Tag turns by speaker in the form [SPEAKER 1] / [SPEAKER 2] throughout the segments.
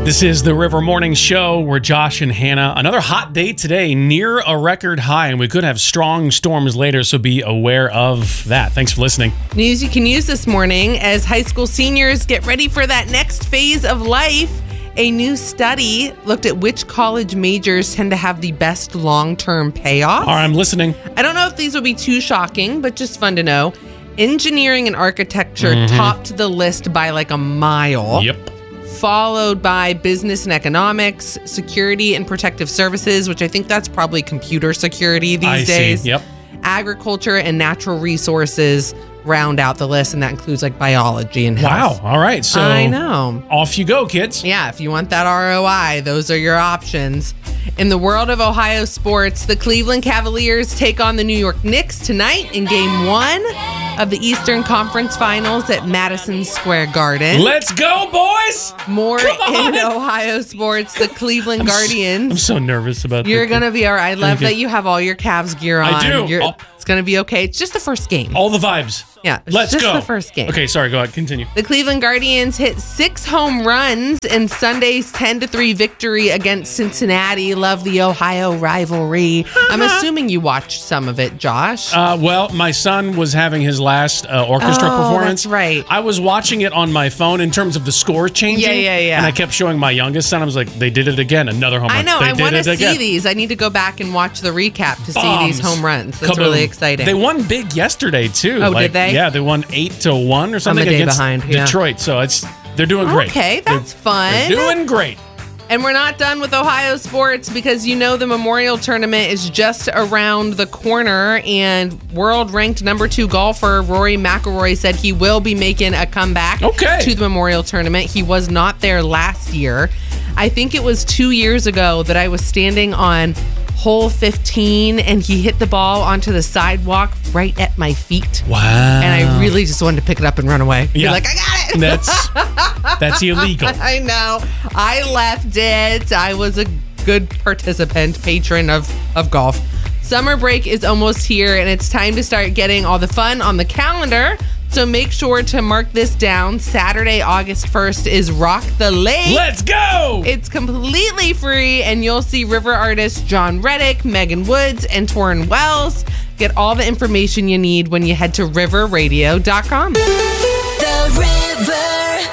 [SPEAKER 1] This is the River Morning Show. We're Josh and Hannah. Another hot day today, near a record high, and we could have strong storms later, so be aware of that. Thanks for listening.
[SPEAKER 2] News you can use this morning as high school seniors get ready for that next phase of life. A new study looked at which college majors tend to have the best long-term payoff.
[SPEAKER 1] All right, I'm listening.
[SPEAKER 2] I don't know if these will be too shocking, but just fun to know. Engineering and architecture topped the list by like a mile.
[SPEAKER 1] Yep.
[SPEAKER 2] Followed by business and economics, security and protective services, which I think that's probably computer security these days.
[SPEAKER 1] Yep.
[SPEAKER 2] Agriculture and natural resources round out the list, and that includes like biology and health.
[SPEAKER 1] Wow. All right. So
[SPEAKER 2] I know.
[SPEAKER 1] Off you go, kids.
[SPEAKER 2] Yeah, if you want that ROI, those are your options. In the world of Ohio sports, the Cleveland Cavaliers take on the New York Knicks tonight in Game 1 of the Eastern Conference Finals at Madison Square Garden.
[SPEAKER 1] Let's go, boys!
[SPEAKER 2] More in Ohio sports, the Cleveland Guardians.
[SPEAKER 1] I'm so nervous about this.
[SPEAKER 2] You're going to be all right. I love that you have all your Cavs gear on.
[SPEAKER 1] I do.
[SPEAKER 2] It's going to be okay. It's just the first game.
[SPEAKER 1] All the vibes.
[SPEAKER 2] Yeah,
[SPEAKER 1] Let's
[SPEAKER 2] just
[SPEAKER 1] go.
[SPEAKER 2] the first game.
[SPEAKER 1] Okay, sorry, go ahead. Continue.
[SPEAKER 2] The Cleveland Guardians hit 6 home runs in Sunday's 10-3 victory against Cincinnati. Love the Ohio rivalry. I'm assuming you watched some of it, Josh.
[SPEAKER 1] Well, my son was having his last orchestra performance.
[SPEAKER 2] That's right.
[SPEAKER 1] I was watching it on my phone in terms of the score changing.
[SPEAKER 2] Yeah.
[SPEAKER 1] And I kept showing my youngest son. I was like, they did it again. Another home run.
[SPEAKER 2] I know.
[SPEAKER 1] They
[SPEAKER 2] I
[SPEAKER 1] did
[SPEAKER 2] want to
[SPEAKER 1] it again.
[SPEAKER 2] see these. I need to go back and watch the recap to see these home runs. That's
[SPEAKER 1] Kaboom.
[SPEAKER 2] really exciting.
[SPEAKER 1] They won big yesterday, too.
[SPEAKER 2] Oh, did they?
[SPEAKER 1] Yeah, they won 8-1 or something
[SPEAKER 2] I'm a day
[SPEAKER 1] against
[SPEAKER 2] behind, yeah.
[SPEAKER 1] Detroit. So they're doing great.
[SPEAKER 2] Okay, that's fun.
[SPEAKER 1] They're doing great.
[SPEAKER 2] And we're not done with Ohio sports because the Memorial Tournament is just around the corner, and world-ranked number 2 golfer Rory McIlroy said he will be making a comeback to the Memorial Tournament. He was not there last year. I think it was 2 years ago that I was standing on hole 15 and he hit the ball onto the sidewalk right at my feet.
[SPEAKER 1] Wow.
[SPEAKER 2] And I really just wanted to pick it up and run away.
[SPEAKER 1] Yeah.
[SPEAKER 2] Be like, I got it.
[SPEAKER 1] That's illegal.
[SPEAKER 2] I know. I left it. I was a good participant, patron of golf. Summer break is almost here, and it's time to start getting all the fun on the calendar. So make sure to mark this down. Saturday, August 1st is Rock the Lake.
[SPEAKER 1] Let's go!
[SPEAKER 2] It's completely free, and you'll see river artists John Reddick, Megan Woods, and Torrin Wells. Get all the information you need when you head to riverradio.com.
[SPEAKER 3] The River.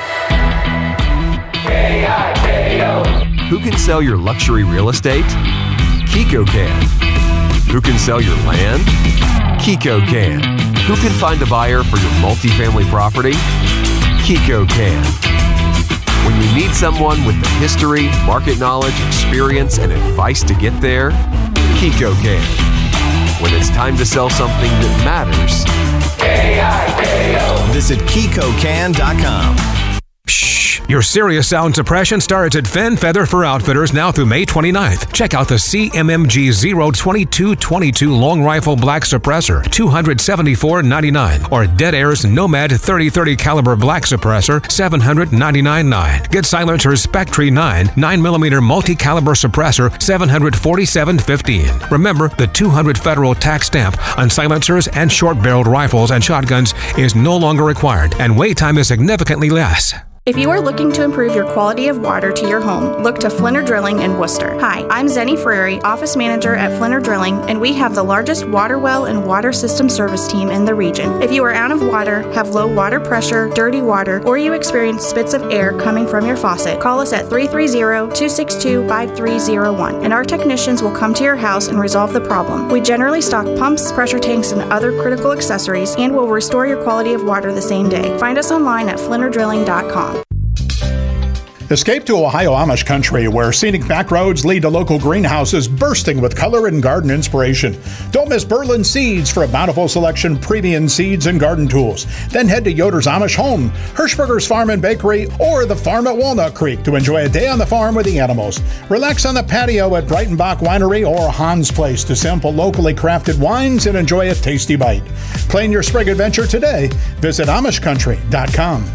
[SPEAKER 4] K-I-K-O. Who can sell your luxury real estate? Kiko can. Who can sell your land? Kiko can. Who can find a buyer for your multifamily property? Kiko can. When you need someone with the history, market knowledge, experience, and advice to get there, Kiko can. When it's time to sell something that matters,
[SPEAKER 5] K-I-K-O. Visit KikoCan.com.
[SPEAKER 6] Your Sirius sound suppression starts at Fen Feather for Outfitters now through May 29th. Check out the CMMG 02222 Long Rifle Black Suppressor, $274.99, or Dead Air's Nomad 3030 Caliber Black Suppressor, $799.9. Get Silencer's Spectre 9 9mm multi-caliber suppressor, $747.15. Remember, the $200 federal tax stamp on silencers and short-barreled rifles and shotguns is no longer required, and wait time is significantly less.
[SPEAKER 7] If you are looking to improve your quality of water to your home, look to Flinner Drilling in Worcester. Hi, I'm Zenny Frary, Office Manager at Flinner Drilling, and we have the largest water well and water system service team in the region. If you are out of water, have low water pressure, dirty water, or you experience spits of air coming from your faucet, call us at 330-262-5301, and our technicians will come to your house and resolve the problem. We generally stock pumps, pressure tanks, and other critical accessories, and will restore your quality of water the same day. Find us online at flinnerdrilling.com.
[SPEAKER 8] Escape to Ohio Amish country, where scenic back roads lead to local greenhouses bursting with color and garden inspiration. Don't miss Berlin Seeds for a bountiful selection premium seeds and garden tools. Then head to Yoder's Amish Home, Hirschberger's Farm and Bakery, or the farm at Walnut Creek to enjoy a day on the farm with the animals. Relax on the patio at Breitenbach Winery or Hans Place to sample locally crafted wines and enjoy a tasty bite. Plan your spring adventure today. Visit AmishCountry.com.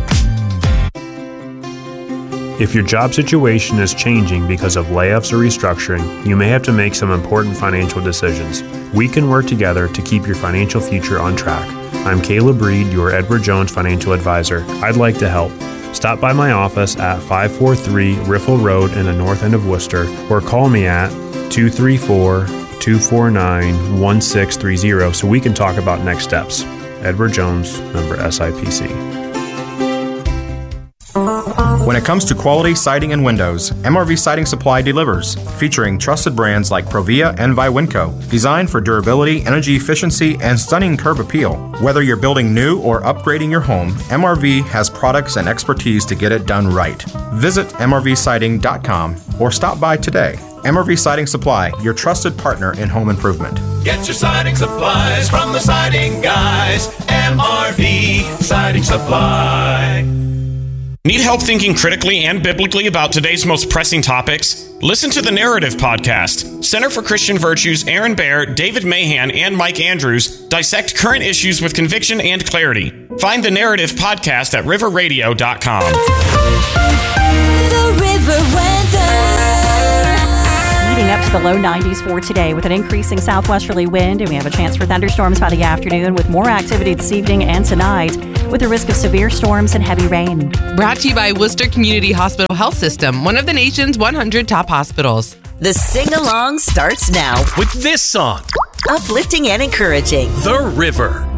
[SPEAKER 9] If your job situation is changing because of layoffs or restructuring, you may have to make some important financial decisions. We can work together to keep your financial future on track. I'm Caleb Reed, your Edward Jones financial advisor. I'd like to help. Stop by my office at 543 Riffle Road in the north end of Worcester, or call me at 234-249-1630 so we can talk about next steps. Edward Jones, member SIPC.
[SPEAKER 10] When it comes to quality siding and windows, MRV Siding Supply delivers, featuring trusted brands like Provia and Viwinco, designed for durability, energy efficiency, and stunning curb appeal. Whether you're building new or upgrading your home, MRV has products and expertise to get it done right. Visit mrvsiding.com or stop by today. MRV Siding Supply, your trusted partner in home improvement.
[SPEAKER 11] Get your siding supplies from the siding guys. MRV Siding Supply.
[SPEAKER 1] Need help thinking critically and biblically about today's most pressing topics? Listen to the Narrative Podcast. Center for Christian Virtues' Aaron Baer, David Mahan, and Mike Andrews dissect current issues with conviction and clarity. Find the Narrative Podcast at riverradio.com.
[SPEAKER 3] The River Weather.
[SPEAKER 12] Heating up to the low 90s for today with an increasing southwesterly wind, and we have a chance for thunderstorms by the afternoon with more activity this evening and tonight with the risk of severe storms and heavy rain.
[SPEAKER 2] Brought to you by Worcester Community Hospital Health System, one of the nation's 100 top hospitals.
[SPEAKER 13] The sing-along starts now
[SPEAKER 14] with this song.
[SPEAKER 13] Uplifting and encouraging.
[SPEAKER 14] The River.